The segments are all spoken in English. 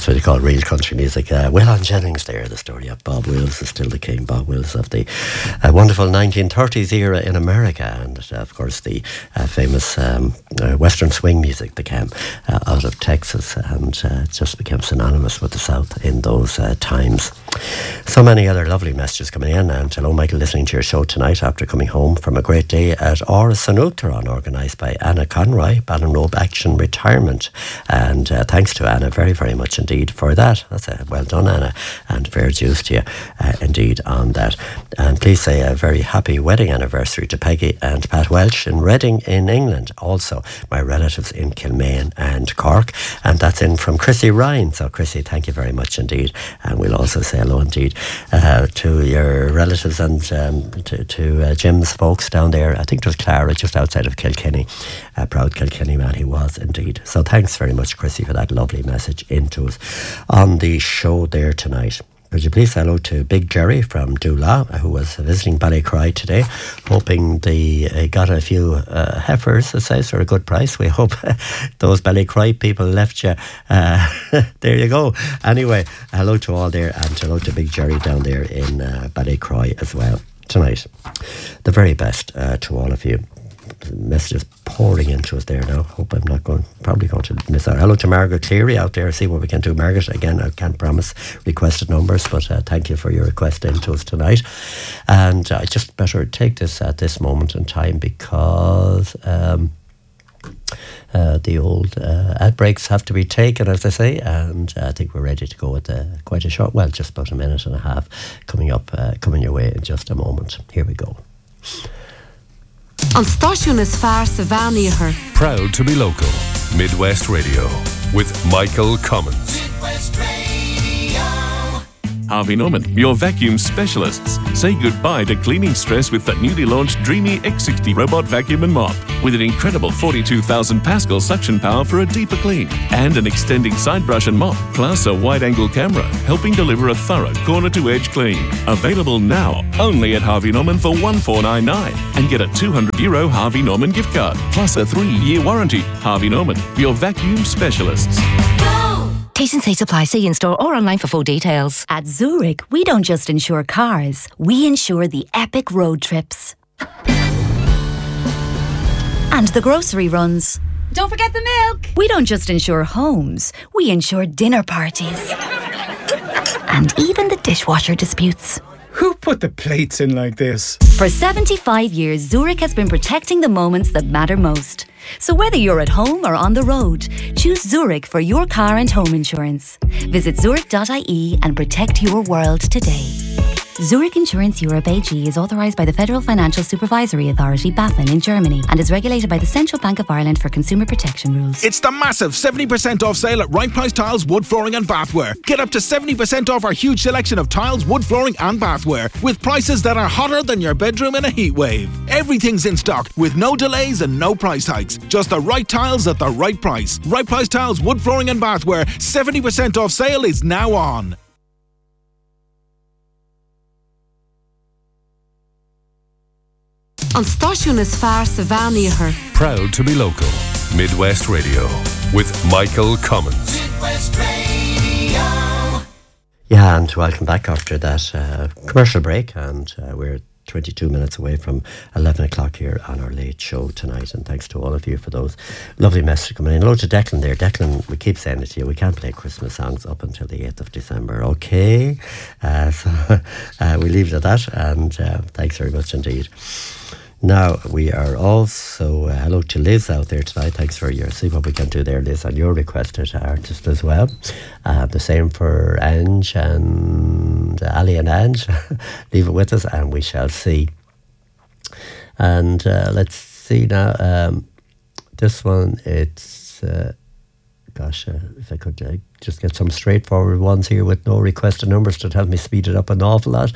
what you call real country music. Waylon Jennings there, the story of Bob Wills is still the king. Bob Wills of the wonderful 1930s era in America, and of course the famous Western swing music that came out of Texas and just became synonymous with the South in those times. So many other lovely messages coming in, and hello Michael, listening to your show tonight after coming home from a great day at Áras an Uachtaráin, organised by Anna Conroy, Ballinrobe Action Retirement, and thanks to Anna very, very much indeed for that. That's well done, Anna, and fair dues to you indeed on that. And please say a very happy wedding anniversary to Peggy and Pat Welch in Reading in England, also my relatives in Kilmaine and Cork, and that's in from Chrissy Ryan. So Chrissy, thank you very much indeed, and we'll also say hello indeed to your relatives and to Jim's folks down there. I think it was Clara, just outside of Kilkenny. A proud Kilkenny man he was indeed. So thanks very much, Chrissy, for that lovely message into us on the show there tonight. Could you please say hello to Big Jerry from Doolah, who was visiting Ballycry today, hoping they got a few heifers, it says, for a good price. We hope those Ballycry people left you. There you go. Anyway, hello to all there, and hello to Big Jerry down there in Ballycry as well tonight. The very best to all of you. Messages pouring into us there now. Hope I'm not probably going to miss out. Hello to Margaret Cleary out there. See what we can do. Margaret, again, I can't promise requested numbers, but thank you for your request into us tonight. And I just better take this at this moment in time because the old ad breaks have to be taken, as I say, and I think we're ready to go with quite a short, well, just about a minute and a half coming your way in just a moment. Here we go. On Stáisiún is fearr sa bhean. Proud to be local. Midwest Radio with Michael Cummins. Midwest Radio. Harvey Norman, your vacuum specialists. Say goodbye to cleaning stress with the newly launched Dreamy X60 robot vacuum and mop. With an incredible 42,000 Pascal suction power for a deeper clean. And an extending side brush and mop, plus a wide-angle camera, helping deliver a thorough corner-to-edge clean. Available now, only at Harvey Norman for €1499. And get a €200 Harvey Norman gift card, plus a 3-year warranty. Harvey Norman, your vacuum specialists. Taste and Say supply. See in store or online for full details. At Zurich, we don't just insure cars, we insure the epic road trips. And the grocery runs. Don't forget the milk. We don't just insure homes, we insure dinner parties. And even the dishwasher disputes. Who put the plates in like this? For 75 years, Zurich has been protecting the moments that matter most. So whether you're at home or on the road, choose Zurich for your car and home insurance. Visit zurich.ie and protect your world today. Zurich Insurance Europe AG is authorised by the Federal Financial Supervisory Authority, BaFin, in Germany, and is regulated by the Central Bank of Ireland for consumer protection rules. It's the massive 70% off sale at Right Price Tiles, Wood Flooring and Bathware. Get up to 70% off our huge selection of tiles, wood flooring and bathware, with prices that are hotter than your bedroom in a heat wave. Everything's in stock, with no delays and no price hikes. Just the right tiles at the right price. Right Price Tiles, Wood Flooring and Bathware. 70% off sale is now on. On Stáisiún is fearr sa bhean. Proud to be local. Midwest Radio with Michael Cummins. Midwest Radio. Yeah, and welcome back after that commercial break, and we're 22 minutes away from 11 o'clock here on our late show tonight, and thanks to all of you for those lovely messages coming in. Hello to Declan there. Declan, we keep saying it to you, we can't play Christmas songs up until the 8th of December, okay? So we leave it at that, and thanks very much indeed. Now, we are also, hello to Liz out there tonight. Thanks for see what we can do there, Liz, on your requested artist as well. The same for Ange and Ali and Ange. Leave it with us and we shall see. And let's see now. This one, it's, if I could just get some straightforward ones here with no requested numbers to help me speed it up an awful lot.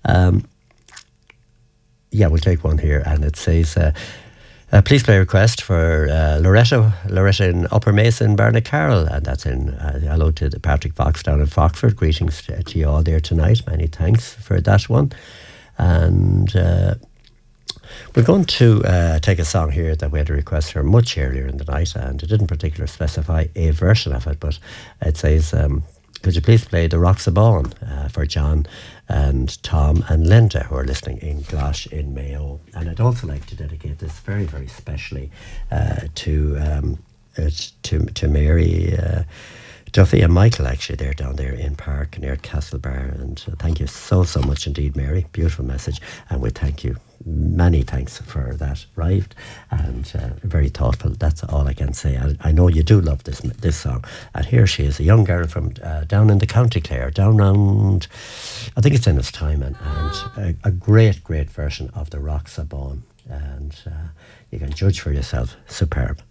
Yeah, we'll take one here, and it says, please play a request for Loretta in Upper Mason, Barnacarroll, and that's in, hello to Patrick Fox down in Foxford. Greetings to you all there tonight. Many thanks for that one. And we're going to take a song here that we had a request for much earlier in the night, and it didn't particularly specify a version of it, but it says, could you please play the Roxabone for John and Tom and Linda, who are listening in Glosh in Mayo. And I'd also like to dedicate this very, very specially to Mary Duffy and Michael, actually. They're down there in Park near Castlebar. And thank you so, so much indeed, Mary. Beautiful message. And we thank you. Many thanks for that, arrived, and very thoughtful. That's all I can say. I know you do love this song. And here she is, a young girl from down in the County Clare, down round, I think it's Ennis-Tyne, and a great, great version of the Roxabone. And you can judge for yourself. Superb.